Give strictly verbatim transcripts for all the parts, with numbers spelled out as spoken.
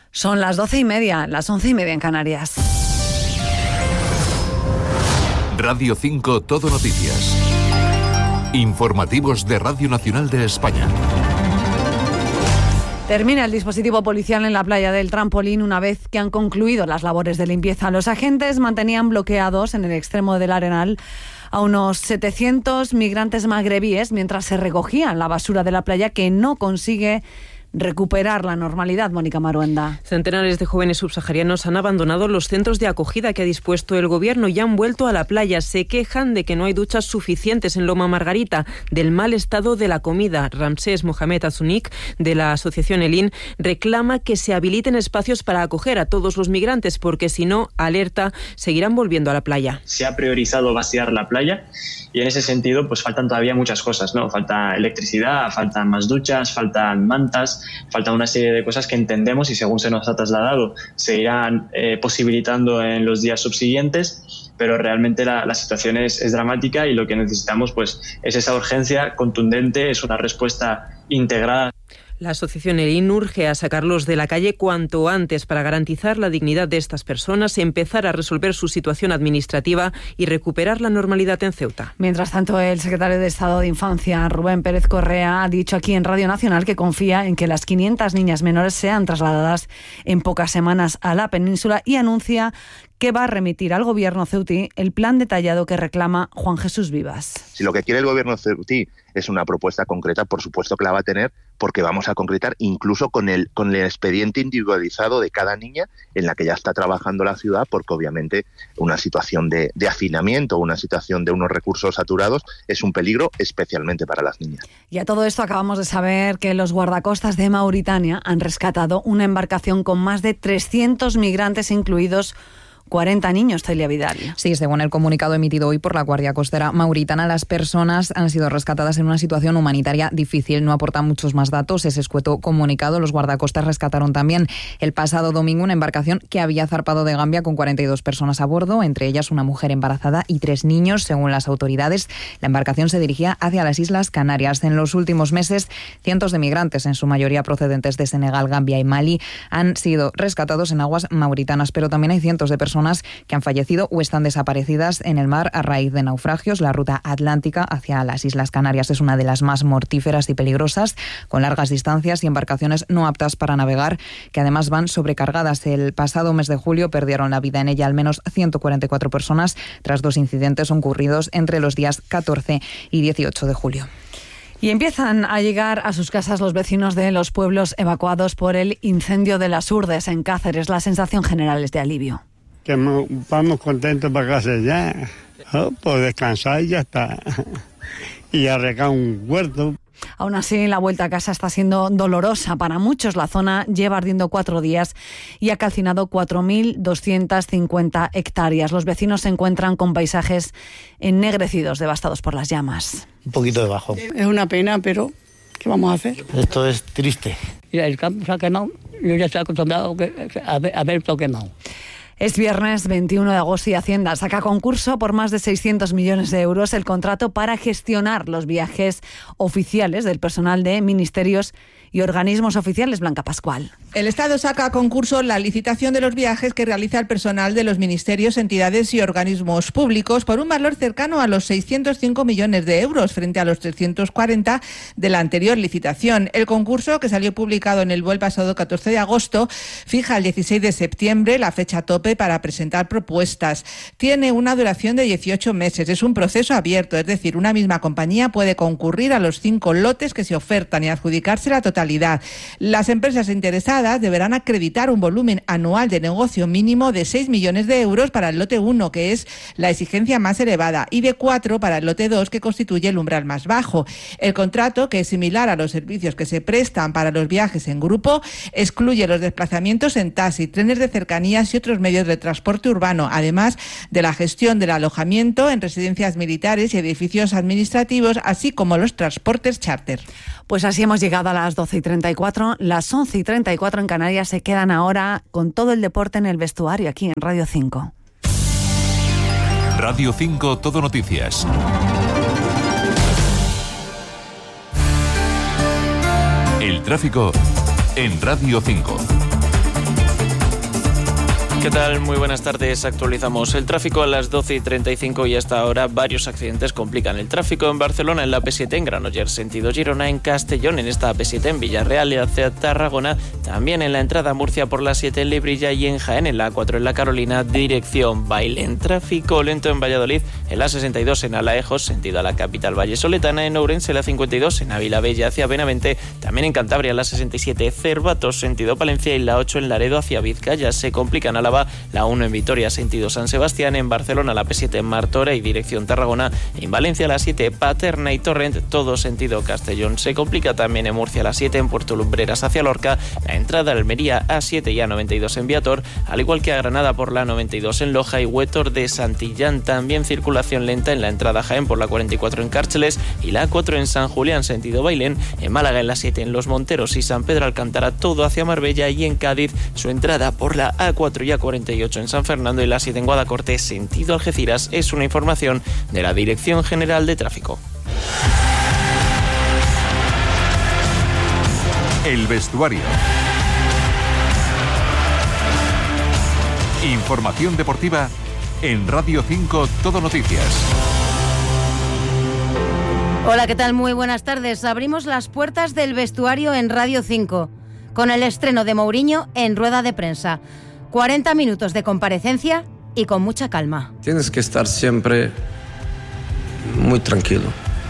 Son las doce y media, las once y media en Canarias. Radio cinco Todo Noticias. Informativos de Radio Nacional de España. Termina el dispositivo policial en la playa del Trampolín una vez que han concluido las labores de limpieza. Los agentes mantenían bloqueados en el extremo del Arenal a unos setecientos migrantes magrebíes mientras se recogían la basura de la playa, que no consigue recuperar la normalidad. Mónica Maruenda. Centenares de jóvenes subsaharianos han abandonado los centros de acogida que ha dispuesto el gobierno y han vuelto a la playa. Se quejan de que no hay duchas suficientes en Loma Margarita, del mal estado de la comida. Ramsés Mohamed Azunik, de la asociación Elin, reclama que se habiliten espacios para acoger a todos los migrantes, porque si no, alerta, seguirán volviendo a la playa. Se ha priorizado vaciar la playa y en ese sentido pues faltan todavía muchas cosas, ¿no? Falta electricidad, faltan más duchas, faltan mantas, falta una serie de cosas que entendemos y según se nos ha trasladado se irán eh, posibilitando en los días subsiguientes, pero realmente la, la situación es, es dramática y lo que necesitamos pues es esa urgencia contundente, es una respuesta integrada. La asociación Elin urge a sacarlos de la calle cuanto antes para garantizar la dignidad de estas personas, empezar a resolver su situación administrativa y recuperar la normalidad en Ceuta. Mientras tanto, el secretario de Estado de Infancia, Rubén Pérez Correa, ha dicho aquí en Radio Nacional que confía en que las quinientas niñas menores sean trasladadas en pocas semanas a la península y anuncia que va a remitir al gobierno ceutí el plan detallado que reclama Juan Jesús Vivas. Si lo que quiere el gobierno ceutí es una propuesta concreta, por supuesto que la va a tener, porque vamos a concretar incluso con el, con el expediente individualizado de cada niña en la que ya está trabajando la ciudad, porque obviamente una situación de, de hacinamiento, una situación de unos recursos saturados es un peligro especialmente para las niñas. Y a todo esto acabamos de saber que los guardacostas de Mauritania han rescatado una embarcación con más de trescientos migrantes, incluidos cuarenta niños, Celia Vidal. Sí, según el comunicado emitido hoy por la Guardia Costera mauritana, las personas han sido rescatadas en una situación humanitaria difícil. No aportan muchos más datos ese escueto comunicado. Los guardacostas rescataron también el pasado domingo una embarcación que había zarpado de Gambia con cuarenta y dos personas a bordo, entre ellas una mujer embarazada y tres niños. Según las autoridades, la embarcación se dirigía hacia las Islas Canarias. En los últimos meses, cientos de migrantes, en su mayoría procedentes de Senegal, Gambia y Mali, han sido rescatados en aguas mauritanas, pero también hay cientos de personas que han fallecido o están desaparecidas en el mar a raíz de naufragios. La ruta atlántica hacia las Islas Canarias es una de las más mortíferas y peligrosas, con largas distancias y embarcaciones no aptas para navegar, que además van sobrecargadas. El pasado mes de julio perdieron la vida en ella al menos ciento cuarenta y cuatro personas tras dos incidentes ocurridos entre los días catorce y dieciocho de julio. Y empiezan a llegar a sus casas los vecinos de los pueblos evacuados por el incendio de las Urdes en Cáceres. La sensación general es de alivio. Que vamos contentos para casa ya, oh, pues descansar y ya está, y arreglar un huerto. Aún así, la vuelta a casa está siendo dolorosa para muchos. La zona lleva ardiendo cuatro días y ha calcinado cuatro mil doscientas cincuenta hectáreas. Los vecinos se encuentran con paisajes ennegrecidos, devastados por las llamas. Un poquito de bajo. Es una pena, pero ¿qué vamos a hacer? Esto es triste. Mira, el campo se ha quemado, yo ya estoy acostumbrado a ver, a ver todo quemado. Es viernes veintiuno de agosto y Hacienda saca concurso por más de seiscientos millones de euros el contrato para gestionar los viajes oficiales del personal de ministerios y organismos oficiales. Blanca Pascual. El Estado saca a concurso la licitación de los viajes que realiza el personal de los ministerios, entidades y organismos públicos por un valor cercano a los seiscientos cinco millones de euros frente a los trescientos cuarenta de la anterior licitación. El concurso, que salió publicado en el B O E el pasado catorce de agosto, fija el dieciséis de septiembre la fecha tope para presentar propuestas. Tiene una duración de dieciocho meses. Es un proceso abierto, es decir, una misma compañía puede concurrir a los cinco lotes que se ofertan y adjudicarse la totalidad. Las empresas interesadas deberán acreditar un volumen anual de negocio mínimo de seis millones de euros para el lote uno, que es la exigencia más elevada, y de cuatro para el lote dos, que constituye el umbral más bajo. El contrato, que es similar a los servicios que se prestan para los viajes en grupo, excluye los desplazamientos en taxi, trenes de cercanías y otros medios de transporte urbano, además de la gestión del alojamiento en residencias militares y edificios administrativos, así como los transportes charter. Pues así hemos llegado a las doce y treinta y cuatro, las once y treinta y cuatro en Canarias. Se quedan ahora con todo el deporte en el vestuario aquí en Radio cinco. Radio cinco Todo Noticias. El tráfico en Radio cinco. ¿Qué tal? Muy buenas tardes. Actualizamos el tráfico a las doce y treinta y cinco y hasta ahora varios accidentes complican el tráfico en Barcelona, en la A P siete en Granollers, sentido Girona, en Castellón, en esta A P siete en Villarreal y hacia Tarragona, también en la entrada a Murcia por la siete en Lebrija y en Jaén, en la A cuatro en la Carolina, dirección Bailén. Tráfico lento en Valladolid, en la sesenta y dos en Alaejos, sentido a la capital vallesoletana, en Ourense, la cincuenta y dos en Ávila Bella hacia Benavente, también en Cantabria la sesenta y siete Cervatos, sentido Palencia y la ocho en Laredo hacia Vizcaya. Se complican a la la uno en Vitoria, sentido San Sebastián, en Barcelona la P siete en Martorell y dirección Tarragona, en Valencia la siete Paterna y Torrent, todo sentido Castellón. Se complica también en Murcia la siete en Puerto Lumbreras hacia Lorca, la entrada a Almería A siete y A noventa y dos en Viator, al igual que a Granada por la noventa y dos en Loja y Huétor de Santillán. También circulación lenta en la entrada a Jaén por la cuarenta y cuatro en Cárceles y la A cuatro en San Julián, sentido Bailén, en Málaga en la siete en Los Monteros y San Pedro Alcántara, todo hacia Marbella, y en Cádiz su entrada por la A cuatro y A cuarenta y ocho en San Fernando y la siete en Guadacorte, sentido Algeciras. Es una información de la Dirección General de Tráfico. El vestuario. Información deportiva en Radio cinco Todo Noticias. Hola, ¿qué tal? Muy buenas tardes. Abrimos las puertas del vestuario en Radio cinco con el estreno de Mourinho en rueda de prensa. cuarenta minutos de comparecencia y con mucha calma. Tienes que estar siempre muy tranquilo.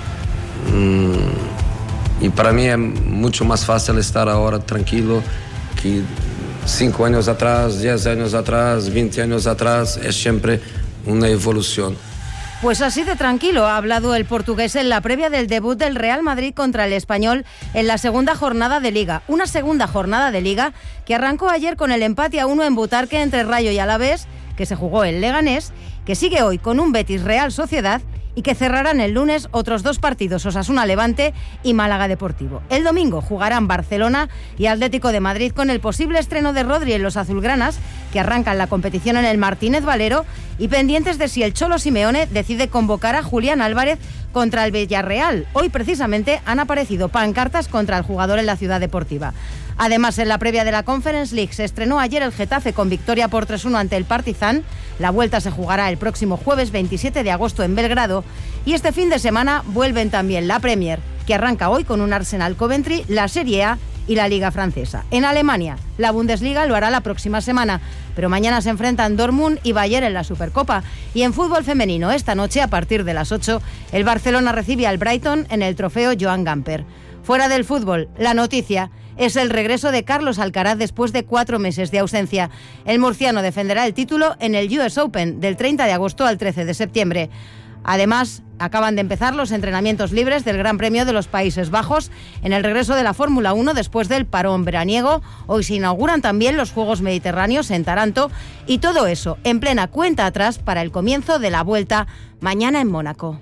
Mm, y para mí es mucho más fácil estar ahora tranquilo que cinco años atrás, diez años atrás, veinte años atrás. Es siempre una evolución. Pues así de tranquilo ha hablado el portugués en la previa del debut del Real Madrid contra el Español en la segunda jornada de Liga. Una segunda jornada de Liga que arrancó ayer con el empate a uno en Butarque entre Rayo y Alavés, que se jugó en Leganés, que sigue hoy con un Betis Real Sociedad y que cerrarán el lunes otros dos partidos, Osasuna Levante y Málaga Deportivo. El domingo jugarán Barcelona y Atlético de Madrid con el posible estreno de Rodri en los azulgranas, que arrancan la competición en el Martínez Valero, y pendientes de si el Cholo Simeone decide convocar a Julián Álvarez contra el Villarreal. Hoy precisamente han aparecido pancartas contra el jugador en la Ciudad Deportiva. Además, en la previa de la Conference League se estrenó ayer el Getafe con victoria por tres uno ante el Partizan. La vuelta se jugará el próximo jueves veintisiete de agosto en Belgrado. Y este fin de semana vuelven también la Premier, que arranca hoy con un Arsenal Coventry, la Serie A y la Liga Francesa. En Alemania, la Bundesliga lo hará la próxima semana, pero mañana se enfrentan Dortmund y Bayern en la Supercopa. Y en fútbol femenino, esta noche, a partir de las ocho, el Barcelona recibe al Brighton en el trofeo Joan Gamper. Fuera del fútbol, la noticia es el regreso de Carlos Alcaraz después de cuatro meses de ausencia. El murciano defenderá el título en el U S Open del treinta de agosto al trece de septiembre. Además, acaban de empezar los entrenamientos libres del Gran Premio de los Países Bajos en el regreso de la Fórmula uno después del parón veraniego. Hoy se inauguran también los Juegos Mediterráneos en Taranto y todo eso en plena cuenta atrás para el comienzo de la Vuelta mañana en Mónaco.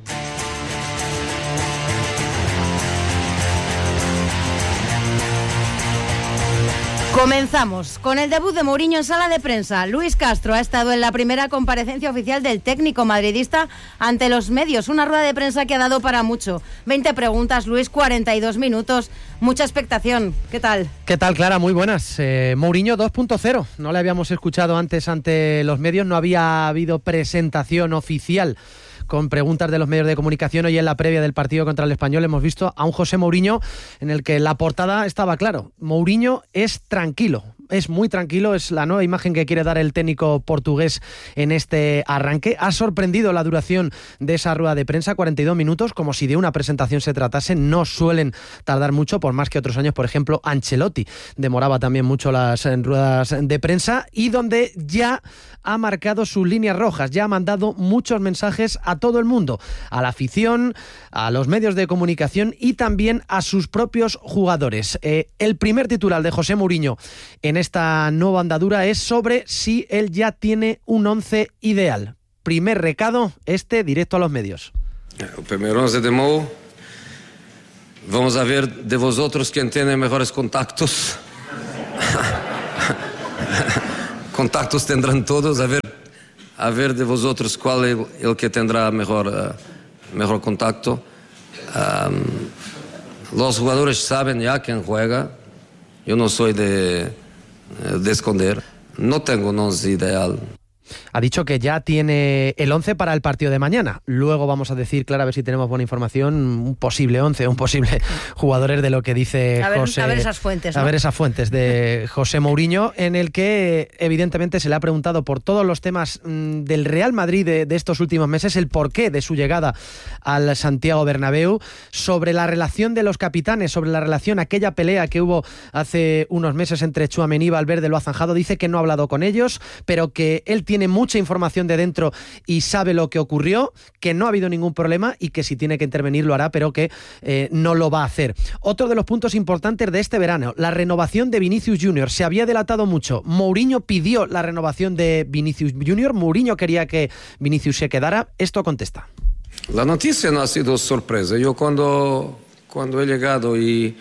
Comenzamos con el debut de Mourinho en sala de prensa. Luis Castro ha estado en la primera comparecencia oficial del técnico madridista ante los medios. Una rueda de prensa que ha dado para mucho. veinte preguntas, Luis, cuarenta y dos minutos. Mucha expectación. ¿Qué tal? ¿Qué tal, Clara? Muy buenas. Eh, Mourinho dos punto cero. No le habíamos escuchado antes ante los medios. No había habido presentación oficial con preguntas de los medios de comunicación. Hoy en la previa del partido contra el Español hemos visto a un José Mourinho en el que la portada estaba claro. Mourinho es tranquilo. Es muy tranquilo, es la nueva imagen que quiere dar el técnico portugués en este arranque. Ha sorprendido la duración de esa rueda de prensa, cuarenta y dos minutos, como si de una presentación se tratase. No suelen tardar mucho, por más que otros años, por ejemplo, Ancelotti demoraba también mucho las ruedas de prensa, y donde ya ha marcado sus líneas rojas, ya ha mandado muchos mensajes a todo el mundo, a la afición, a los medios de comunicación y también a sus propios jugadores. Eh, el primer titular de José Mourinho en esta nueva andadura es sobre si él ya tiene un once ideal. Primer recado, este directo a los medios. El primer once de Mou. Vamos a ver de vosotros quién tiene mejores contactos. Contactos tendrán todos, a ver, a ver de vosotros cuál es el que tendrá mejor, uh, mejor contacto. Um, los jugadores saben ya quién juega. Yo no soy de... de esconder. no tengo un once ideal. Ha dicho que ya tiene el once para el partido de mañana. Luego vamos a decir, Clara, a ver si tenemos buena información, un posible once, un posible jugadores de lo que dice a ver, José. A ver esas fuentes, ¿no? A ver esas fuentes de José Mourinho, en el que evidentemente se le ha preguntado por todos los temas mmm, del Real Madrid de, de estos últimos meses, el porqué de su llegada al Santiago Bernabéu, sobre la relación de los capitanes, sobre la relación, aquella pelea que hubo hace unos meses entre Tchouaméni y Valverde, lo ha zanjado. Dice que no ha hablado con ellos, pero que él tiene tiene mucha información de dentro y sabe lo que ocurrió, que no ha habido ningún problema y que si tiene que intervenir lo hará, pero que eh, no lo va a hacer. Otro de los puntos importantes de este verano, la renovación de Vinicius Junior. Se había delatado mucho. Mourinho pidió la renovación de Vinicius Junior. Mourinho quería que Vinicius se quedara. Esto contesta. La noticia no ha sido sorpresa. Yo cuando, cuando he llegado y,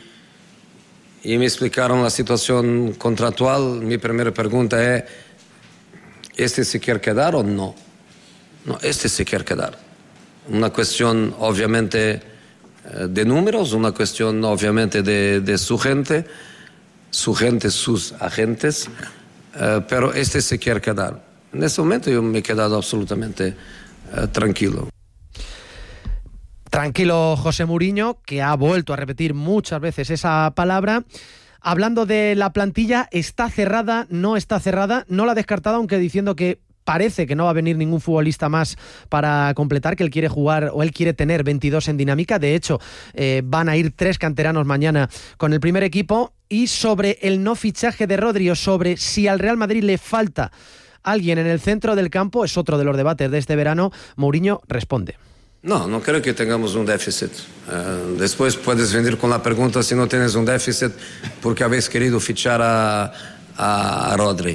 y me explicaron la situación contractual, mi primera pregunta es: ¿este se quiere quedar o no? No, este se quiere quedar. Una cuestión obviamente de números, una cuestión obviamente de, de su gente, su gente, sus agentes, eh, pero este se quiere quedar. En este momento yo me he quedado absolutamente eh, tranquilo. Tranquilo José Mourinho, que ha vuelto a repetir muchas veces esa palabra. Hablando de la plantilla, ¿está cerrada? ¿No está cerrada? No la ha descartado, aunque diciendo que parece que no va a venir ningún futbolista más para completar, que él quiere jugar o él quiere tener veintidós en dinámica. De hecho, eh, van a ir tres canteranos mañana con el primer equipo. Y sobre el no fichaje de Rodri, o sobre si al Real Madrid le falta alguien en el centro del campo, es otro de los debates de este verano. Mourinho responde. No, no creo que tengamos un déficit. Uh, después puedes venir con la pregunta si no tienes un déficit porque habéis querido fichar a, a, a Rodri.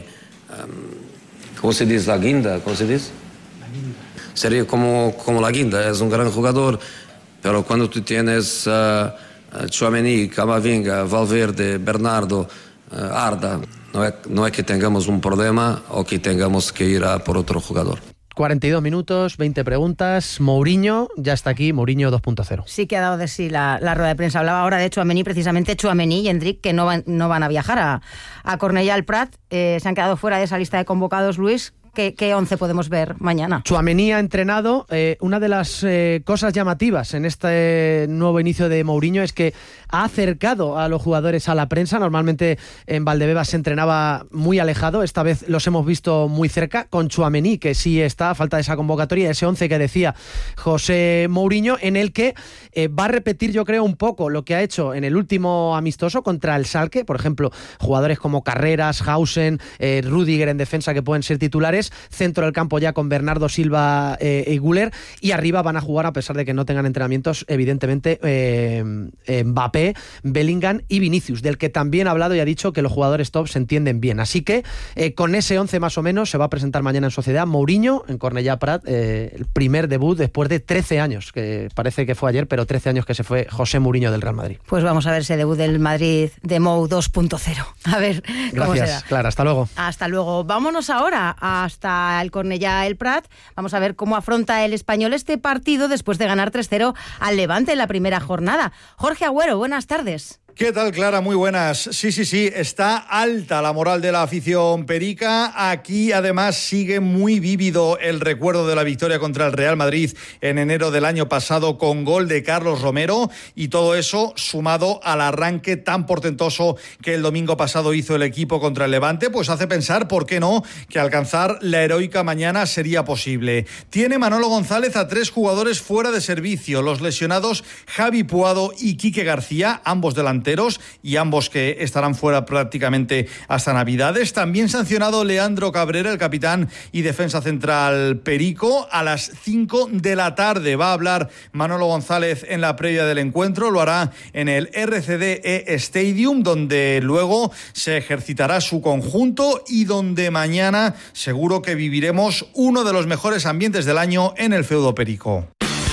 Um, ¿Cómo se dice? La guinda, ¿cómo se dice? La guinda. Sería como, como la guinda, es un gran jugador, pero cuando tú tienes uh, Tchouaméni, Camavinga, Valverde, Bernardo, uh, Arda, no es, no es que tengamos un problema o que tengamos que ir a por otro jugador. cuarenta y dos minutos, veinte preguntas. Mourinho ya está aquí, Mourinho dos punto cero. Sí que ha dado de sí la, la rueda de prensa. Hablaba ahora de Tchouaméni, precisamente Tchouaméni y Endrick, que no van, no van a viajar a, a Cornellà al Prat. Eh, se han quedado fuera de esa lista de convocados, Luis. ¿Qué, qué once podemos ver mañana? Tchouaméni ha entrenado. Eh, una de las eh, cosas llamativas en este nuevo inicio de Mourinho es que ha acercado a los jugadores a la prensa. Normalmente en Valdebebas se entrenaba muy alejado. Esta vez los hemos visto muy cerca. Con Tchouaméni, que sí está a falta de esa convocatoria, ese once que decía José Mourinho, en el que eh, va a repetir, yo creo, un poco lo que ha hecho en el último amistoso contra el Schalke. Por ejemplo, jugadores como Carreras, Hausen, eh, Rüdiger en defensa, que pueden ser titulares. Centro del campo ya con Bernardo Silva eh, y Güler, y arriba van a jugar, a pesar de que no tengan entrenamientos, evidentemente eh, eh, Mbappé, Bellingham y Vinicius, del que también ha hablado y ha dicho que los jugadores top se entienden bien. Así que eh, con ese once más o menos se va a presentar mañana en Sociedad. Mourinho en Cornellà Prat, eh, el primer debut después de trece años, que parece que fue ayer, pero trece años que se fue José Mourinho del Real Madrid. Pues vamos a ver ese debut del Madrid de Mou dos punto cero. A ver cómo Gracias, será. Clara, hasta luego. Hasta luego. Vámonos ahora hasta el Cornellà el Prat. Vamos a ver cómo afronta el Español este partido después de ganar tres cero al Levante en la primera jornada. Jorge Agüero, buenas tardes. ¿Qué tal, Clara? Muy buenas. Sí, sí, sí, está alta la moral de la afición perica. Aquí, además, sigue muy vívido el recuerdo de la victoria contra el Real Madrid en enero del año pasado con gol de Carlos Romero, y todo eso sumado al arranque tan portentoso que el domingo pasado hizo el equipo contra el Levante, pues hace pensar, ¿por qué no?, que alcanzar la heroica mañana sería posible. Tiene Manolo González a tres jugadores fuera de servicio, los lesionados Javi Puado y Quique García, ambos delanteros, y ambos que estarán fuera prácticamente hasta Navidades. También sancionado Leandro Cabrera, el capitán y defensa central perico. A las cinco de la tarde va a hablar Manolo González en la previa del encuentro. Lo hará en el R C D E Stadium, donde luego se ejercitará su conjunto y donde mañana seguro que viviremos uno de los mejores ambientes del año en el feudo perico.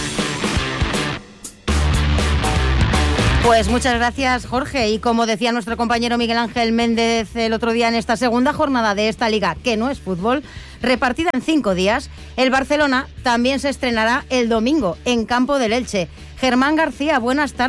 Pues muchas gracias, Jorge. Y como decía nuestro compañero Miguel Ángel Méndez el otro día, en esta segunda jornada de esta liga, que no es fútbol, repartida en cinco días, el Barcelona también se estrenará el domingo en campo del Elche. Germán García, buenas tardes.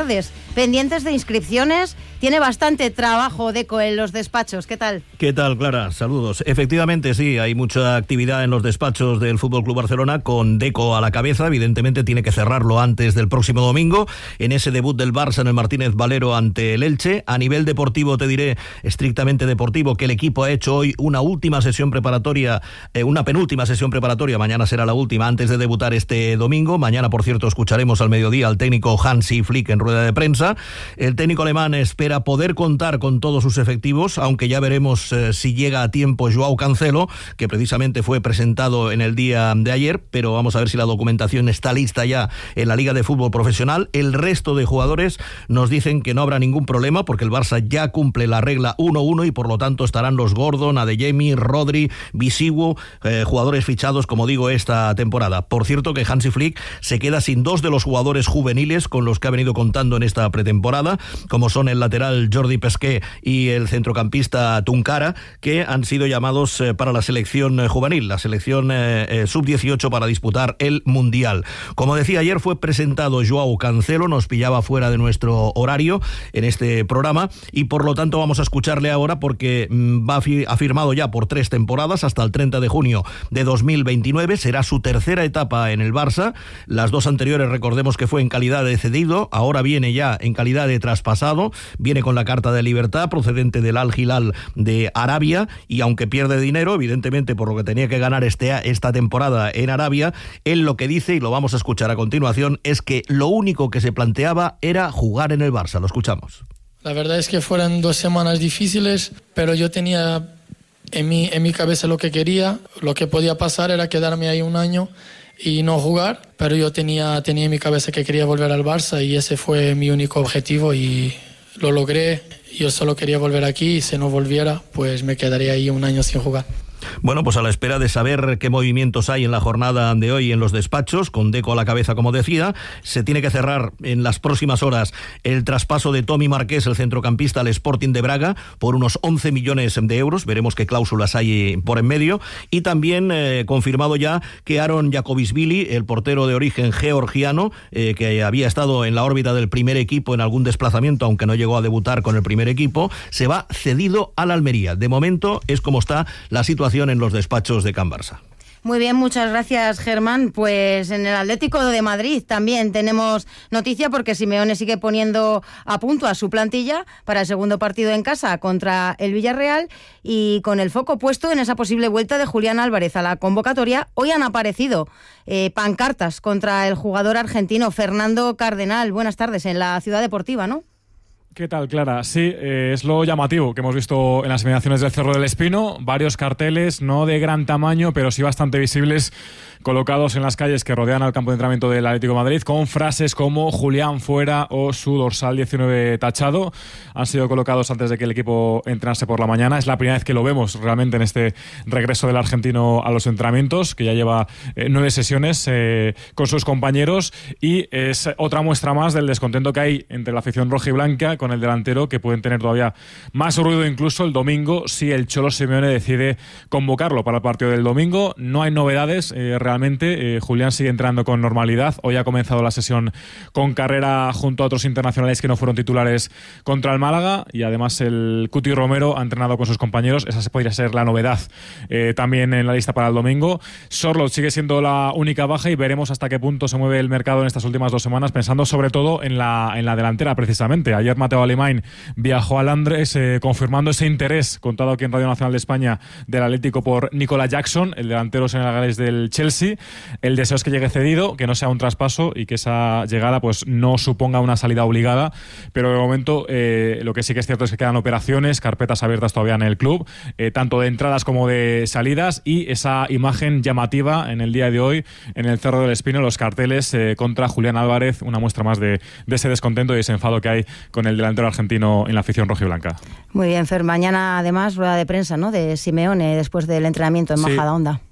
pendientes de inscripciones. Tiene bastante trabajo Deco en los despachos. ¿Qué tal? ¿Qué tal, Clara? Saludos. Efectivamente, sí, hay mucha actividad en los despachos del F C Barcelona con Deco a la cabeza. Evidentemente tiene que cerrarlo antes del próximo domingo en ese debut del Barça en el Martínez Valero ante el Elche. A nivel deportivo, te diré, estrictamente deportivo, que el equipo ha hecho hoy una última sesión preparatoria, eh, una penúltima sesión preparatoria, mañana será la última antes de debutar este domingo. Mañana, por cierto, escucharemos al mediodía al técnico Hansi Flick en rueda de prensa. El técnico alemán espera poder contar con todos sus efectivos, aunque ya veremos eh, si llega a tiempo Joao Cancelo, que precisamente fue presentado en el día de ayer, pero vamos a ver si la documentación está lista ya en la Liga de Fútbol Profesional. El resto de jugadores nos dicen que no habrá ningún problema porque el Barça ya cumple la regla uno uno y por lo tanto estarán los Gordon, Adeyemi, Rodri, Visigu, eh, jugadores fichados, como digo, esta temporada. Por cierto que Hansi Flick se queda sin dos de los jugadores juveniles con los que ha venido contando en esta pretemporada, como son el lateral Jordi Pesqué y el centrocampista Tunkara, que han sido llamados eh, para la selección eh, juvenil, la selección eh, eh, sub dieciocho para disputar el Mundial. Como decía, ayer fue presentado Joao Cancelo, nos pillaba fuera de nuestro horario en este programa y por lo tanto vamos a escucharle ahora porque mm, va ha firmado ya por tres temporadas hasta el treinta de junio de dos mil veintinueve, será su tercera etapa en el Barça. Las dos anteriores recordemos que fue en calidad de cedido, ahora viene ya en calidad de traspasado, viene con la carta de libertad procedente del Al Hilal de Arabia y aunque pierde dinero, evidentemente por lo que tenía que ganar este, esta temporada en Arabia, él lo que dice, y lo vamos a escuchar a continuación, es que lo único que se planteaba era jugar en el Barça. Lo escuchamos. La verdad es que fueron dos semanas difíciles, pero yo tenía en mi, en mi cabeza lo que quería. Lo que podía pasar era quedarme ahí un año y no jugar, pero yo tenía, tenía en mi cabeza que quería volver al Barça y ese fue mi único objetivo y lo logré. Yo solo quería volver aquí y si no volviera, pues me quedaría ahí un año sin jugar. Bueno, pues a la espera de saber qué movimientos hay en la jornada de hoy en los despachos, con Deco a la cabeza, como decía, se tiene que cerrar en las próximas horas el traspaso de Tommy Marqués, el centrocampista, al Sporting de Braga, por unos once millones de euros. Veremos qué cláusulas hay por en medio. Y también eh, confirmado ya que Aaron Jakovishvili, el portero de origen georgiano, eh, que había estado en la órbita del primer equipo en algún desplazamiento, aunque no llegó a debutar con el primer equipo, se va cedido al Almería. De momento es como está la situación en los despachos de Can Barça. Muy bien, muchas gracias, Germán. Pues en el Atlético de Madrid también tenemos noticia porque Simeone sigue poniendo a punto a su plantilla para el segundo partido en casa contra el Villarreal y con el foco puesto en esa posible vuelta de Julián Álvarez a la convocatoria. Hoy han aparecido eh, pancartas contra el jugador argentino Fernando Cardenal. Buenas tardes en la Ciudad Deportiva, ¿no? ¿Qué tal, Clara? Sí, eh, es lo llamativo que hemos visto en las inmediaciones del Cerro del Espino. Varios carteles, no de gran tamaño, pero sí bastante visibles, colocados en las calles que rodean al campo de entrenamiento del Atlético de Madrid, con frases como Julián fuera o su dorsal diecinueve tachado. Han sido colocados antes de que el equipo entrenase por la mañana. Es la primera vez que lo vemos realmente en este regreso del argentino a los entrenamientos, que ya lleva eh, nueve sesiones eh, con sus compañeros, y es otra muestra más del descontento que hay entre la afición roja y blanca con el delantero, que pueden tener todavía más ruido incluso el domingo si el Cholo Simeone decide convocarlo para el partido del domingo. No hay novedades eh, realmente. Eh, Julián sigue entrando con normalidad. Hoy ha comenzado la sesión con carrera junto a otros internacionales que no fueron titulares contra el Málaga, y además el Cuti Romero ha entrenado con sus compañeros. Esa podría ser la novedad eh, también en la lista para el domingo. Sorloth sigue siendo la única baja y veremos hasta qué punto se mueve el mercado en estas últimas dos semanas, pensando sobre todo en la, en la delantera precisamente. Ayer Mateo Alemany viajó a Londres eh, confirmando ese interés contado aquí en Radio Nacional de España del Atlético por Nicola Jackson, el delantero senegalés del Chelsea. El deseo es que llegue cedido, que no sea un traspaso y que esa llegada pues no suponga una salida obligada, pero de momento eh, lo que sí que es cierto es que quedan operaciones, carpetas abiertas todavía en el club, eh, tanto de entradas como de salidas, y esa imagen llamativa en el día de hoy en el Cerro del Espino, los carteles eh, contra Julián Álvarez, una muestra más de, de ese descontento y ese enfado que hay con el delantero argentino en la afición rojiblanca. Muy bien, Fer. Mañana además rueda de prensa, ¿no?, de Simeone después del entrenamiento en Sí. Majadahonda.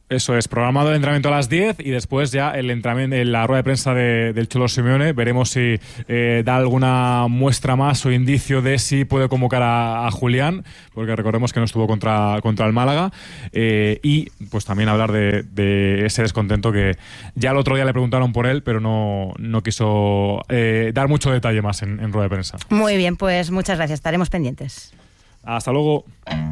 Eso es, programado el entrenamiento a las diez y después ya el entrenamiento, en la rueda de prensa de, del Cholo Simeone. Veremos si eh, da alguna muestra más o indicio de si puede convocar a, a Julián, porque recordemos que no estuvo contra, contra el Málaga. Eh, y pues también hablar de, de ese descontento que ya el otro día le preguntaron por él, pero no, no quiso eh, dar mucho detalle más en, en rueda de prensa. Muy bien, pues muchas gracias, estaremos pendientes. Hasta luego.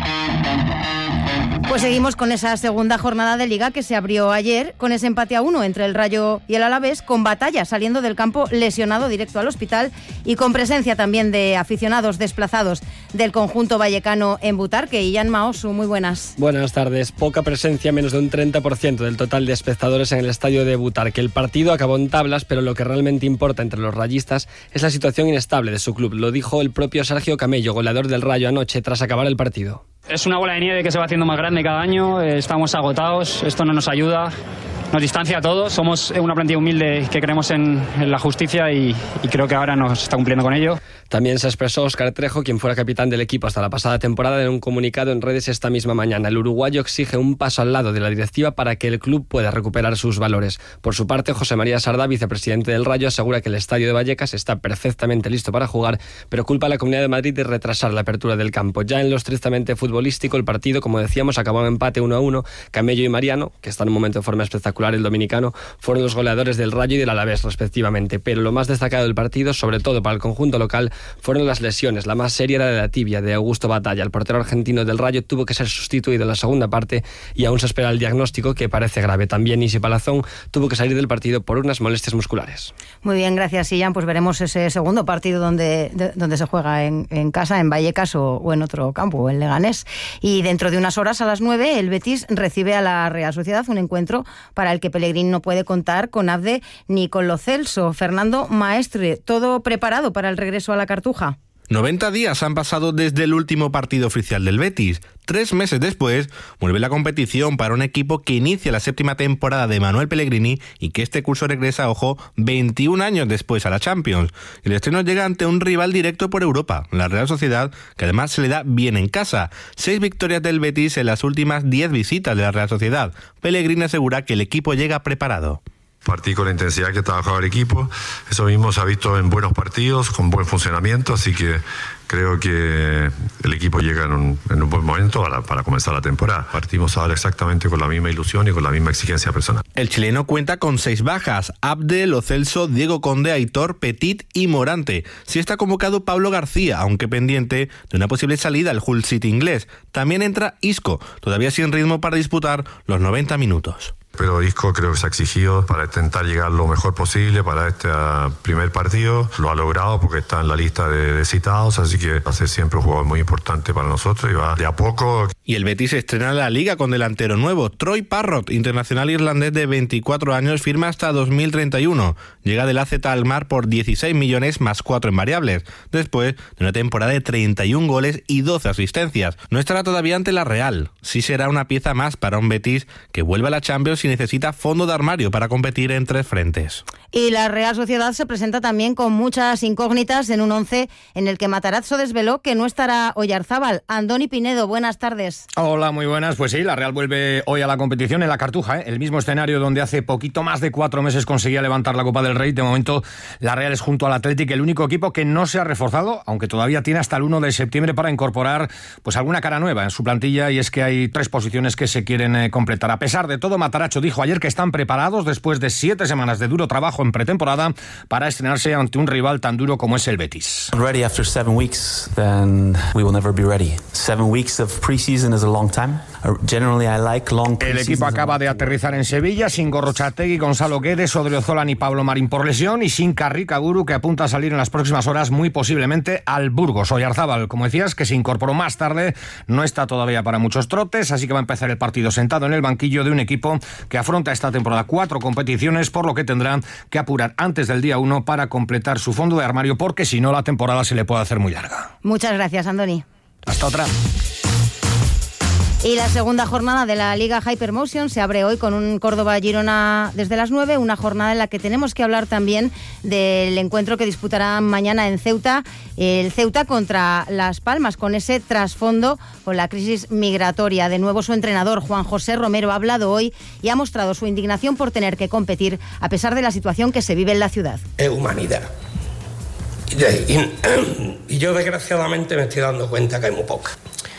Pues seguimos con esa segunda jornada de Liga que se abrió ayer con ese empate a uno entre el Rayo y el Alavés, con Batalla saliendo del campo lesionado directo al hospital y con presencia también de aficionados desplazados del conjunto vallecano en Butarque. Y Jan Maosu, muy buenas. Buenas tardes. Poca presencia, menos de un treinta por ciento del total de espectadores en el estadio de Butarque. El partido acabó en tablas, pero lo que realmente importa entre los rayistas es la situación inestable de su club. Lo dijo el propio Sergio Camello, goleador del Rayo anoche tras acabar el partido. Es una bola de nieve que se va haciendo más grande cada año, estamos agotados, esto no nos ayuda, nos distancia a todos, somos una plantilla humilde que creemos en, en la justicia y, y creo que ahora nos está cumpliendo con ello. También se expresó Óscar Trejo, quien fuera capitán del equipo hasta la pasada temporada, en un comunicado en redes esta misma mañana. El uruguayo exige un paso al lado de la directiva para que el club pueda recuperar sus valores. Por su parte, José María Sardá, vicepresidente del Rayo, asegura que el estadio de Vallecas está perfectamente listo para jugar, pero culpa a la Comunidad de Madrid de retrasar la apertura del campo. Ya en lo estrictamente futbolístico, el partido, como decíamos, acabó en empate uno a uno. Camello y Mariano, que están en un momento de forma espectacular, el dominicano, fueron los goleadores del Rayo y del Alavés, respectivamente. Pero lo más destacado del partido, sobre todo para el conjunto local, fueron las lesiones. La más seria era de la tibia de Augusto Batalla. El portero argentino del Rayo tuvo que ser sustituido en la segunda parte y aún se espera el diagnóstico, que parece grave. También Isi Palazón tuvo que salir del partido por unas molestias musculares. Muy bien, gracias, Ian. Pues veremos ese segundo partido donde, de, donde se juega en, en casa, en Vallecas o, o en otro campo, o en Leganés. Y dentro de unas horas, a las nueve, el Betis recibe a la Real Sociedad, un encuentro para el que Pellegrini no puede contar con Abde ni con Lo Celso. Fernando Maestre, ¿todo preparado para el regreso a la Cartuja? noventa días han pasado desde el último partido oficial del Betis. Tres meses después, vuelve la competición para un equipo que inicia la séptima temporada de Manuel Pellegrini y que este curso regresa, ojo, veintiún años después a la Champions. El estreno llega ante un rival directo por Europa, la Real Sociedad, que además se le da bien en casa. Seis victorias del Betis en las últimas diez visitas de la Real Sociedad. Pellegrini asegura que el equipo llega preparado. Partí con la intensidad que trabajaba el equipo, eso mismo se ha visto en buenos partidos, con buen funcionamiento, así que creo que el equipo llega en un, en un buen momento para, para comenzar la temporada. Partimos ahora exactamente con la misma ilusión y con la misma exigencia personal. El chileno cuenta con seis bajas: Abde, Lo Celso, Diego Conde, Aitor, Petit y Morante. Sí está convocado Pablo García, aunque pendiente de una posible salida al Hull City inglés. También entra Isco, todavía sin ritmo para disputar los noventa minutos. Pero Isco creo que se ha exigido para intentar llegar lo mejor posible para este uh, primer partido. Lo ha logrado porque está en la lista de, de citados, así que va a ser siempre un jugador muy importante para nosotros y va de a poco. Y el Betis estrena la Liga con delantero nuevo. Troy Parrott, internacional irlandés de veinticuatro años, firma hasta dos mil treinta y uno. Llega del A Z Alkmaar por dieciséis millones más cuatro en variables, después de una temporada de treinta y un goles y doce asistencias. No estará todavía ante la Real. Sí será una pieza más para un Betis que vuelve a la Champions y necesita fondo de armario para competir en tres frentes. Y la Real Sociedad se presenta también con muchas incógnitas en un once en el que Matarazzo desveló que no estará Oyarzábal. Andoni Pinedo, buenas tardes. Hola, muy buenas. Pues sí, la Real vuelve hoy a la competición en la Cartuja, ¿eh? El mismo escenario donde hace poquito más de cuatro meses conseguía levantar la Copa del Rey. De momento, la Real es junto al Athletic el único equipo que no se ha reforzado, aunque todavía tiene hasta el uno de septiembre para incorporar pues alguna cara nueva en su plantilla, y es que hay tres posiciones que se quieren eh, completar. A pesar de todo, Matarazzo dijo ayer que están preparados después de siete semanas de duro trabajo en pretemporada para estrenarse ante un rival tan duro como es el Betis. Ready after seven weeks, then we will never be ready. Seven weeks of preseason is a long time. Generally I like long preseason. El equipo acaba de aterrizar en Sevilla sin Gorrochategui, Gonzalo Guedes, Odriozola ni Pablo Marín por lesión, y sin Carricaguru, que apunta a salir en las próximas horas muy posiblemente al Burgos. Oyarzábal, como decías, que se incorporó más tarde, no está todavía para muchos trotes, así que va a empezar el partido sentado en el banquillo de un equipo que afronta esta temporada cuatro competiciones, por lo que tendrán que apurar antes del día uno para completar su fondo de armario, porque si no la temporada se le puede hacer muy larga. Muchas gracias, Andoni. Hasta otra. Y la segunda jornada de la Liga Hypermotion se abre hoy con un Córdoba-Girona desde las nueve, una jornada en la que tenemos que hablar también del encuentro que disputarán mañana en Ceuta, el Ceuta contra Las Palmas, con ese trasfondo, con la crisis migratoria. De nuevo su entrenador, Juan José Romero, ha hablado hoy y ha mostrado su indignación por tener que competir a pesar de la situación que se vive en la ciudad. Es humanidad. Y, y, y yo desgraciadamente me estoy dando cuenta que hay muy poca.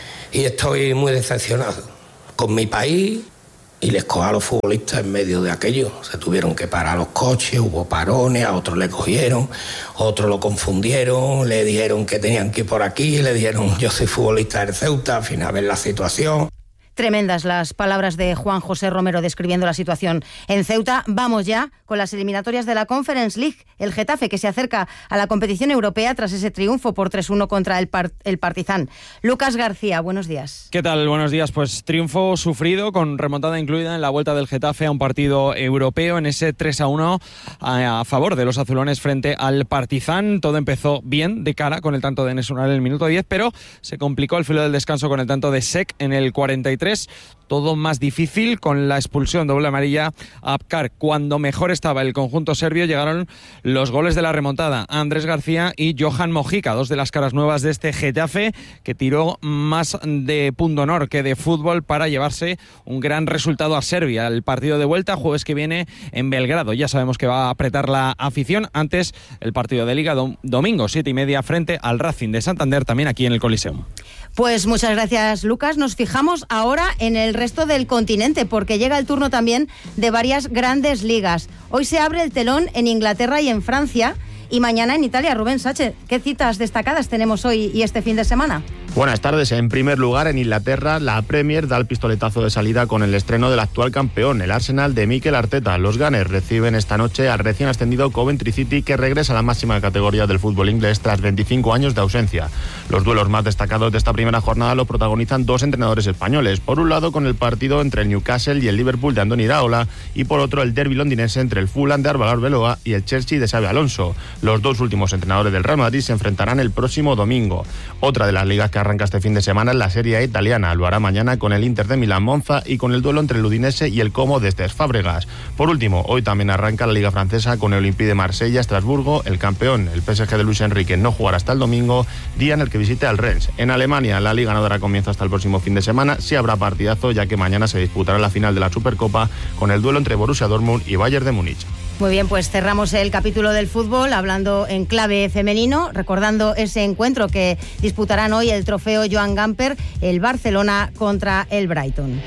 Y estoy muy decepcionado con mi país, y les cojo a los futbolistas en medio de aquello. Se tuvieron que parar los coches, hubo parones, a otros le cogieron, otros lo confundieron, le dijeron que tenían que ir por aquí, le dijeron yo soy futbolista del Ceuta, al final ven la situación. Tremendas las palabras de Juan José Romero describiendo la situación en Ceuta. Vamos ya con las eliminatorias de la Conference League. El Getafe, que se acerca a la competición europea tras ese triunfo por tres uno contra el, Par- el Partizan. Lucas García, buenos días. ¿Qué tal? Buenos días. Pues triunfo sufrido, con remontada incluida en la vuelta del Getafe a un partido europeo, en ese tres a uno a, a favor de los azulones frente al Partizan. Todo empezó bien de cara con el tanto de Enes Ünal en el minuto diez, pero se complicó al filo del descanso con el tanto de Sek en el cuarenta y tres. Todo más difícil con la expulsión doble amarilla a Apkar. Cuando mejor estaba el conjunto serbio, llegaron los goles de la remontada. Andrés García y Johan Mojica, dos de las caras nuevas de este Getafe, que tiró más de punto honor que de fútbol para llevarse un gran resultado a Serbia. El partido de vuelta, jueves que viene en Belgrado. Ya sabemos que va a apretar la afición. Antes, el partido de Liga, dom- domingo, siete y media, frente al Racing de Santander, también aquí en el Coliseum. Pues muchas gracias, Lucas. Nos fijamos ahora en el resto del continente, porque llega el turno también de varias grandes ligas. Hoy se abre el telón en Inglaterra y en Francia, y mañana en Italia. Rubén Sánchez, ¿qué citas destacadas tenemos hoy y este fin de semana? Buenas tardes. En primer lugar, en Inglaterra, la Premier da el pistoletazo de salida con el estreno del actual campeón, el Arsenal de Mikel Arteta. Los Gunners reciben esta noche al recién ascendido Coventry City, que regresa a la máxima categoría del fútbol inglés tras veinticinco años de ausencia. Los duelos más destacados de esta primera jornada lo protagonizan dos entrenadores españoles. Por un lado, con el partido entre el Newcastle y el Liverpool de Andoni Iraola, y por otro, el derbi londinense entre el Fulham de Álvaro Arbeloa y el Chelsea de Xabi Alonso. Los dos últimos entrenadores del Real Madrid se enfrentarán el próximo domingo. Otra de las ligas que arranca este fin de semana es la Serie A italiana. Lo hará mañana con el Inter de Milán Monza y con el duelo entre el Udinese y el Como de Cesc Fábregas. Por último, hoy también arranca la Liga Francesa con el Olympique de Marsella, Estrasburgo. El campeón, el P S G de Luis Enrique, no jugará hasta el domingo, día en el que visite al Rennes. En Alemania, la Liga no dará comienzo hasta el próximo fin de semana. Sí habrá partidazo, ya que mañana se disputará la final de la Supercopa con el duelo entre Borussia Dortmund y Bayern de Múnich. Muy bien, pues cerramos el capítulo del fútbol hablando en clave femenino, recordando ese encuentro que disputarán hoy el trofeo Joan Gamper, el Barcelona contra el Brighton.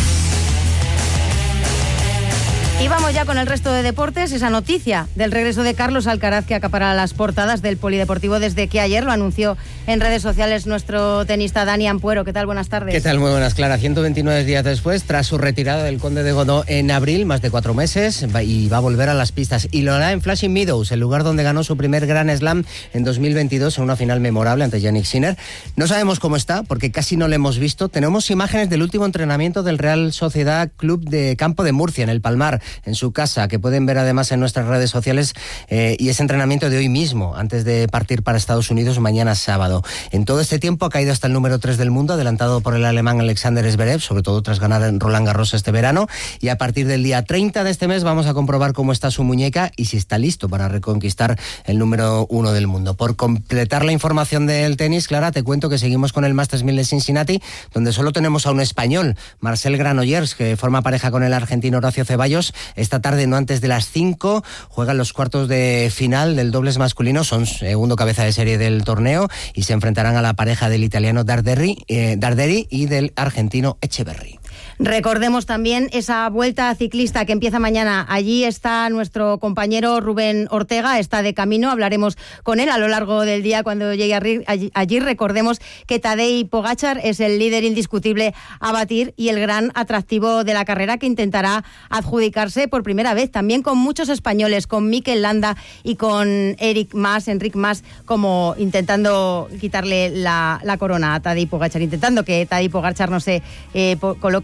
Y vamos ya con el resto de deportes, esa noticia del regreso de Carlos Alcaraz que acapará las portadas del Polideportivo desde que ayer lo anunció en redes sociales nuestro tenista Dani Ampuero. ¿Qué tal? Buenas tardes. ¿Qué tal? Muy buenas, Clara. ciento veintinueve días después, tras su retirada del Conde de Godó en abril, más de cuatro meses, y va a volver a las pistas. Y lo hará en Flushing Meadows, el lugar donde ganó su primer Grand Slam en dos mil veintidós en una final memorable ante Jannik Sinner. No sabemos cómo está, porque casi no lo hemos visto. Tenemos imágenes del último entrenamiento del Real Sociedad Club de Campo de Murcia, en el Palmar, en su casa, que pueden ver además en nuestras redes sociales, eh, y ese entrenamiento de hoy mismo, antes de partir para Estados Unidos mañana sábado. En todo este tiempo ha caído hasta el número tres del mundo, adelantado por el alemán Alexander Zverev, sobre todo tras ganar en Roland Garros este verano, y a partir del día treinta de este mes vamos a comprobar cómo está su muñeca y si está listo para reconquistar el número uno del mundo. Por completar la información del tenis, Clara, te cuento que seguimos con el Masters mil de Cincinnati, donde solo tenemos a un español, Marcel Granollers, que forma pareja con el argentino Horacio Ceballos. Esta tarde, no antes de las cinco, juegan los cuartos de final del dobles masculino, son segundo cabeza de serie del torneo, y se enfrentarán a la pareja del italiano Darderi, eh, Darderi y del argentino Echeverry. Recordemos también esa vuelta ciclista que empieza mañana. Allí está nuestro compañero Rubén Ortega, está de camino, hablaremos con él a lo largo del día cuando llegue allí. allí. Recordemos que Tadej Pogačar es el líder indiscutible a batir y el gran atractivo de la carrera, que intentará adjudicarse por primera vez, también con muchos españoles, con Mikel Landa y con Eric Mas, Enric Mas, como intentando quitarle la, la corona a Tadej Pogačar, intentando que Tadej Pogačar no se eh, po- coloque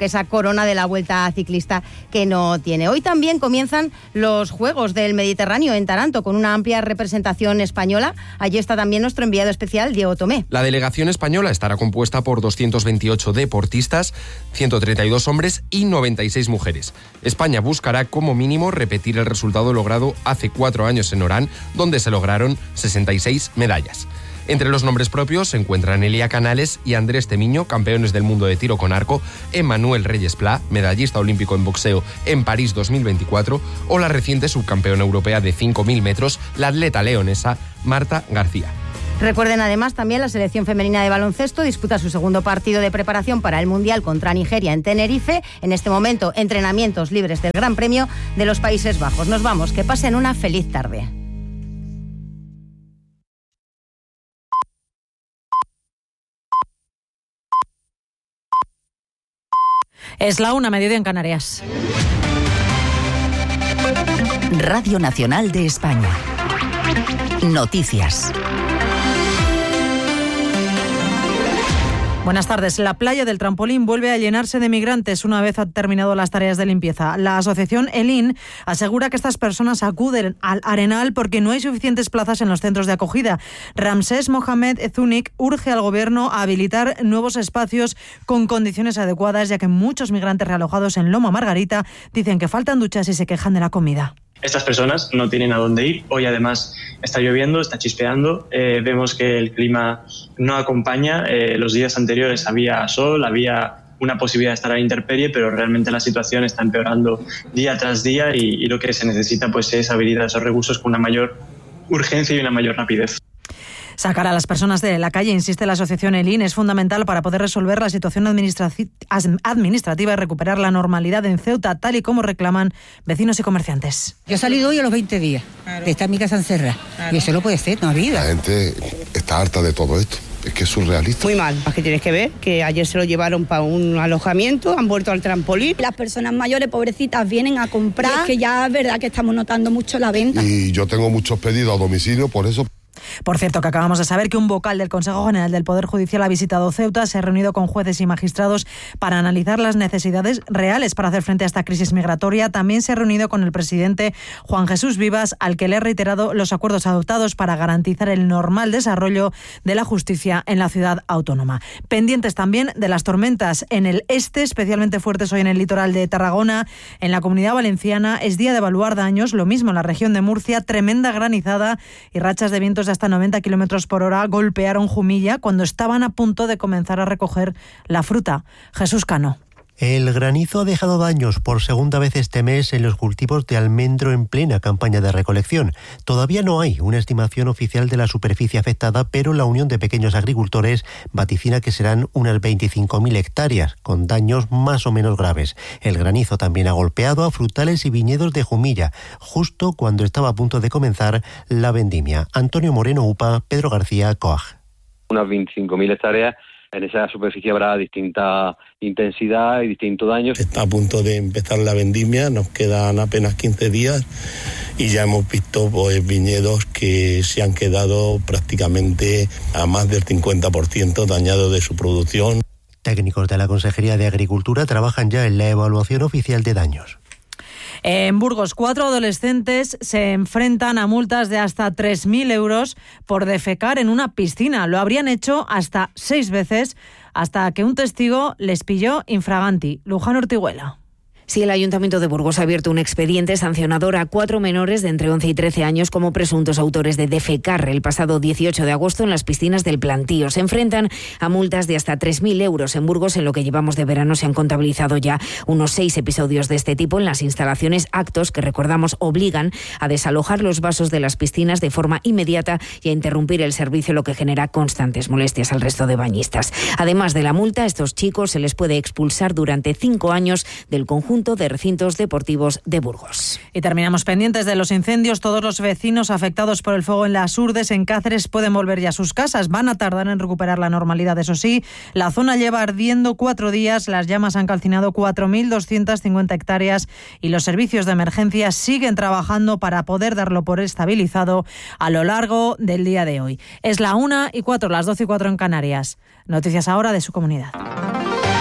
que esa corona de la Vuelta Ciclista que no tiene. Hoy también comienzan los Juegos del Mediterráneo en Taranto con una amplia representación española. Allí está también nuestro enviado especial, Diego Tomé. La delegación española estará compuesta por doscientos veintiocho deportistas, ciento treinta y dos hombres y noventa y seis mujeres. España buscará como mínimo repetir el resultado logrado hace cuatro años en Orán, donde se lograron sesenta y seis medallas. Entre los nombres propios se encuentran Elia Canales y Andrés Temiño, campeones del mundo de tiro con arco, Emmanuel Reyes Pla, medallista olímpico en boxeo en París dos mil veinticuatro, o la reciente subcampeona europea de cinco mil metros, la atleta leonesa Marta García. Recuerden además también la selección femenina de baloncesto disputa su segundo partido de preparación para el Mundial contra Nigeria en Tenerife. En este momento, entrenamientos libres del Gran Premio de los Países Bajos. Nos vamos, que pasen una feliz tarde. Es la una, mediodía en Canarias. Radio Nacional de España. Noticias. Buenas tardes. La playa del Trampolín vuelve a llenarse de migrantes una vez han terminado las tareas de limpieza. La asociación Elin asegura que estas personas acuden al Arenal porque no hay suficientes plazas en los centros de acogida. Ramsés Mohamed Ezunik urge al gobierno a habilitar nuevos espacios con condiciones adecuadas, ya que muchos migrantes realojados en Loma Margarita dicen que faltan duchas y se quejan de la comida. Estas personas no tienen a dónde ir. Hoy además está lloviendo, está chispeando. Eh, vemos que el clima no acompaña. Eh, los días anteriores había sol, había una posibilidad de estar a la intemperie, pero realmente la situación está empeorando día tras día y, y lo que se necesita pues es habilitar esos recursos con una mayor urgencia y una mayor rapidez. Sacar a las personas de la calle, insiste la asociación Elin, es fundamental para poder resolver la situación administrativa y recuperar la normalidad en Ceuta, tal y como reclaman vecinos y comerciantes. Yo he salido hoy a los veinte días claro. de estar en mi casa encerrada claro. y eso no puede ser, no ha habido. La gente está harta de todo esto. Es que es surrealista. Muy mal, es que tienes que ver que ayer se lo llevaron para un alojamiento, han vuelto al trampolín. Las personas mayores, pobrecitas, vienen a comprar, y es que ya es verdad que estamos notando mucho la venta. Y yo tengo muchos pedidos a domicilio, por eso... Por cierto, que acabamos de saber que un vocal del Consejo General del Poder Judicial ha visitado Ceuta, se ha reunido con jueces y magistrados para analizar las necesidades reales para hacer frente a esta crisis migratoria. También se ha reunido con el presidente Juan Jesús Vivas, al que le ha reiterado los acuerdos adoptados para garantizar el normal desarrollo de la justicia en la ciudad autónoma. Pendientes también de las tormentas en el este, especialmente fuertes hoy en el litoral de Tarragona. En la Comunidad Valenciana es día de evaluar daños, lo mismo en la región de Murcia, tremenda granizada y rachas de vientos de hasta noventa kilómetros por hora golpearon Jumilla cuando estaban a punto de comenzar a recoger la fruta. Jesús Cano. El granizo ha dejado daños por segunda vez este mes en los cultivos de almendro en plena campaña de recolección. Todavía no hay una estimación oficial de la superficie afectada, pero la Unión de Pequeños Agricultores vaticina que serán unas veinticinco mil hectáreas, con daños más o menos graves. El granizo también ha golpeado a frutales y viñedos de Jumilla, justo cuando estaba a punto de comenzar la vendimia. Antonio Moreno Upa, Pedro García, Coag. Unas veinticinco mil hectáreas. En esa superficie habrá distinta intensidad y distintos daños. Está a punto de empezar la vendimia, nos quedan apenas quince días y ya hemos visto pues, viñedos que se han quedado prácticamente a más del cincuenta por ciento dañados de su producción. Técnicos de la Consejería de Agricultura trabajan ya en la evaluación oficial de daños. En Burgos, cuatro adolescentes se enfrentan a multas de hasta tres mil euros por defecar en una piscina. Lo habrían hecho hasta seis veces, hasta que un testigo les pilló infraganti. Luján Ortiguela. Sí, el Ayuntamiento de Burgos ha abierto un expediente sancionador a cuatro menores de entre once y trece años como presuntos autores de defecar el pasado dieciocho de agosto en las piscinas del Plantío. Se enfrentan a multas de hasta tres mil euros. En Burgos, en lo que llevamos de verano, se han contabilizado ya unos seis episodios de este tipo en las instalaciones, actos que, recordamos, obligan a desalojar los vasos de las piscinas de forma inmediata y a interrumpir el servicio, lo que genera constantes molestias al resto de bañistas. Además de la multa, a estos chicos se les puede expulsar durante cinco años del conjunto de recintos deportivos de Burgos. Y terminamos pendientes de los incendios. Todos los vecinos afectados por el fuego en las Urdes, en Cáceres, pueden volver ya a sus casas. Van a tardar en recuperar la normalidad, eso sí. La zona lleva ardiendo cuatro días. Las llamas han calcinado cuatro mil doscientas cincuenta hectáreas y los servicios de emergencia siguen trabajando para poder darlo por estabilizado a lo largo del día de hoy. Es la una y cuatro, las doce y cuatro en Canarias. Noticias ahora de su comunidad.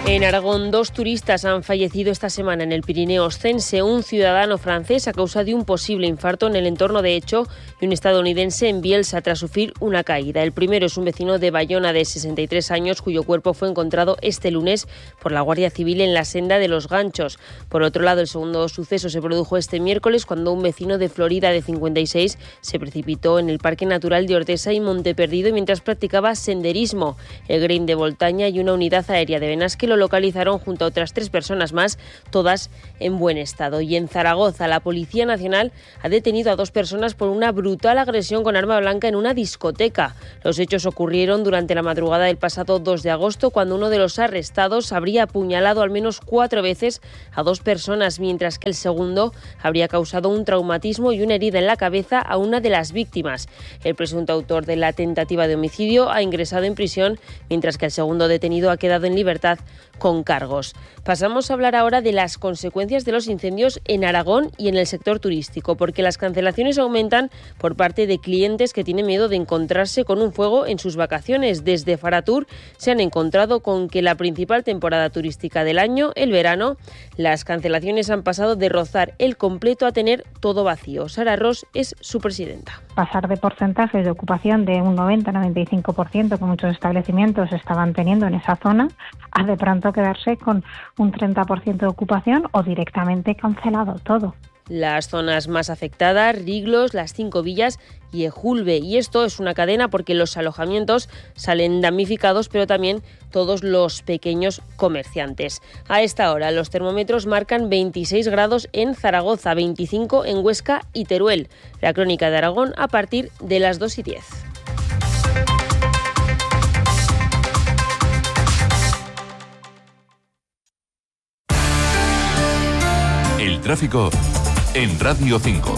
En Aragón, dos turistas han fallecido esta semana en el Pirineo Oscense, un ciudadano francés a causa de un posible infarto en el entorno de Hecho y un estadounidense en Bielsa tras sufrir una caída. El primero es un vecino de Bayona de sesenta y tres años cuyo cuerpo fue encontrado este lunes por la Guardia Civil en la senda de Los Ganchos. Por otro lado, el segundo suceso se produjo este miércoles cuando un vecino de Florida de cincuenta y seis se precipitó en el Parque Natural de Ordesa y Monteperdido mientras practicaba senderismo. El Green de Voltaña y una unidad aérea de Benasque lo localizaron junto a otras tres personas más, todas en buen estado. Y en Zaragoza, la Policía Nacional ha detenido a dos personas por una brutal agresión con arma blanca en una discoteca. Los hechos ocurrieron durante la madrugada del pasado dos de agosto, cuando uno de los arrestados habría apuñalado al menos cuatro veces a dos personas, mientras que el segundo habría causado un traumatismo y una herida en la cabeza a una de las víctimas. El presunto autor de la tentativa de homicidio ha ingresado en prisión, mientras que el segundo detenido ha quedado en libertad con cargos. Pasamos a hablar ahora de las consecuencias de los incendios en Aragón y en el sector turístico, porque las cancelaciones aumentan por parte de clientes que tienen miedo de encontrarse con un fuego en sus vacaciones. Desde Faratur se han encontrado con que la principal temporada turística del año, el verano, las cancelaciones han pasado de rozar el completo a tener todo vacío. Sara Ross es su presidenta. Pasar de porcentajes de ocupación de un noventa a noventa y cinco por ciento que muchos establecimientos estaban teniendo en esa zona, a de pronto quedarse con un treinta por ciento de ocupación o directamente cancelado todo. Las zonas más afectadas, Riglos, Las Cinco Villas y Ejulbe. Y esto es una cadena porque los alojamientos salen damnificados, pero también todos los pequeños comerciantes. A esta hora los termómetros marcan veintiséis grados en Zaragoza, veinticinco en Huesca y Teruel. La crónica de Aragón a partir de las dos y diez. El tráfico en Radio cinco.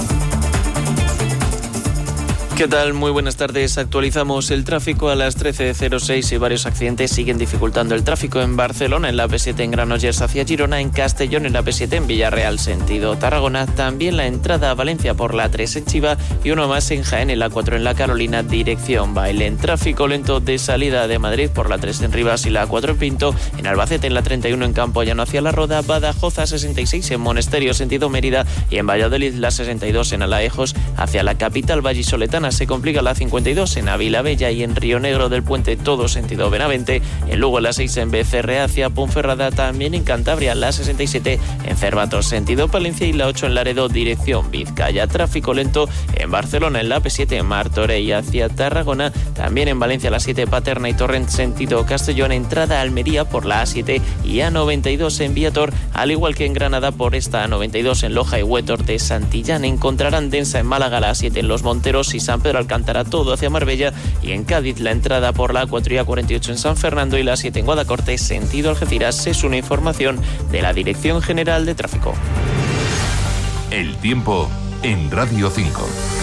¿Qué tal? Muy buenas tardes. Actualizamos el tráfico a las trece cero seis y varios accidentes siguen dificultando el tráfico en Barcelona, en la A P siete en Granollers hacia Girona, en Castellón en la A P siete en Villarreal sentido Tarragona, también la entrada a Valencia por la A tres en Chiva y uno más en Jaén en la cuatro en la Carolina dirección Bailén. Tráfico lento de salida de Madrid por la A tres en Rivas y la A cuatro en Pinto, en Albacete en la treinta y uno en Campo Llano hacia La Roda, Badajoz a sesenta y seis en Monesterio sentido Mérida y en Valladolid la sesenta y dos en Alaejos hacia la capital vallisoletana. Se complica la cincuenta y dos en Avilabella y en Río Negro del Puente todo sentido Benavente, en Lugo la seis en Becerre hacia Ponferrada, también en Cantabria la sesenta y siete en Cervatos sentido Palencia y la ocho en Laredo dirección Vizcaya. Tráfico lento en Barcelona en la A P siete en Martorell hacia Tarragona, también en Valencia la siete Paterna y Torrent sentido Castellón, entrada a Almería por la A siete y A noventa y dos en Viator, al igual que en Granada por esta A noventa y dos en Loja y Huétor de Santillán. Encontrarán densa en Málaga la A siete en Los Monteros y San Pedro Alcántara todo hacia Marbella, y en Cádiz la entrada por la A cuatro y A cuarenta y ocho en San Fernando y la siete en Guadacorte sentido Algeciras. Es una información de la Dirección General de Tráfico. El tiempo en Radio cinco.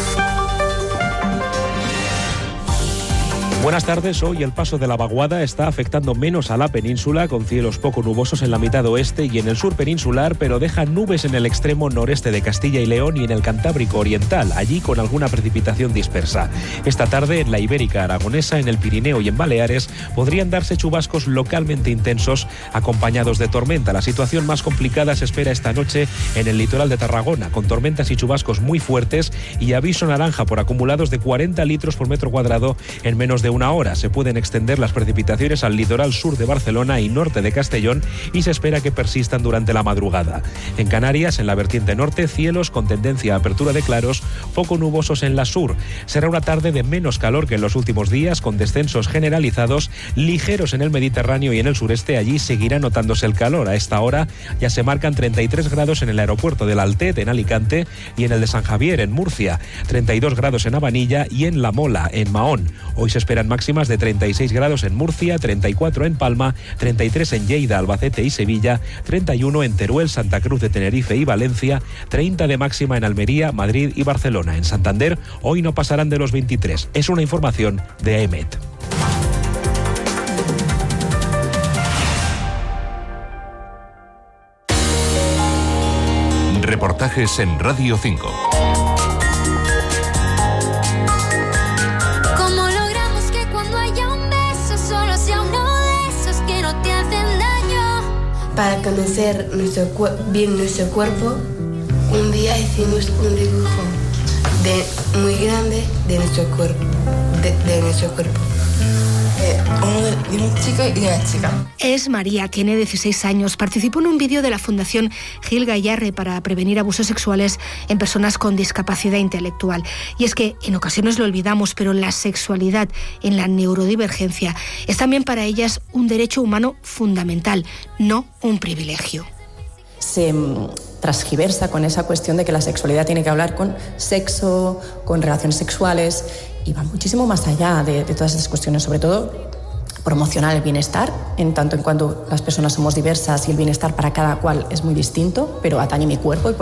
Buenas tardes. Hoy el paso de la vaguada está afectando menos a la península, con cielos poco nubosos en la mitad oeste y en el sur peninsular, pero deja nubes en el extremo noreste de Castilla y León y en el Cantábrico Oriental, allí con alguna precipitación dispersa. Esta tarde en la Ibérica Aragonesa, en el Pirineo y en Baleares podrían darse chubascos localmente intensos acompañados de tormenta. La situación más complicada se espera esta noche en el litoral de Tarragona, con tormentas y chubascos muy fuertes y aviso naranja por acumulados de cuarenta litros por metro cuadrado en menos de una hora. Se pueden extender las precipitaciones al litoral sur de Barcelona y norte de Castellón y se espera que persistan durante la madrugada. En Canarias, en la vertiente norte, cielos con tendencia a apertura de claros, poco nubosos en la sur. Será una tarde de menos calor que en los últimos días, con descensos generalizados, ligeros en el Mediterráneo y en el sureste. Allí seguirá notándose el calor. A esta hora ya se marcan treinta y tres grados en el aeropuerto del Altet, en Alicante, y en el de San Javier, en Murcia, treinta y dos grados en Abanilla y en La Mola, en Mahón. Hoy se esperan máximas de treinta y seis grados en Murcia, treinta y cuatro en Palma, treinta y tres en Lleida, Albacete y Sevilla, treinta y uno en Teruel, Santa Cruz de Tenerife y Valencia, treinta de máxima en Almería, Madrid y Barcelona. En Santander hoy no pasarán de los veintitrés. Es una información de A E M E T. Reportajes en Radio cinco. ¿Cómo logramos que cuando haya un beso solo sea uno de esos que no te hacen daño? para conocer nuestro, bien nuestro cuerpo, un día hicimos un dibujo de, muy grande de nuestro cuerpo. De, de nuestro cuerpo. Eh, uno de, de un chico y de una chica. Es María, tiene dieciséis años. Participó en un vídeo de la Fundación Gil Gayarre para prevenir abusos sexuales en personas con discapacidad intelectual. Y es que en ocasiones lo olvidamos, pero la sexualidad en la neurodivergencia es también para ellas un derecho humano fundamental, no un privilegio. Se transgiversa con esa cuestión de que la sexualidad tiene que hablar con sexo, con relaciones sexuales, y va muchísimo más allá de, de todas esas cuestiones, sobre todo promocionar el bienestar, en tanto en cuanto las personas somos diversas y el bienestar para cada cual es muy distinto, pero atañe mi cuerpo. Y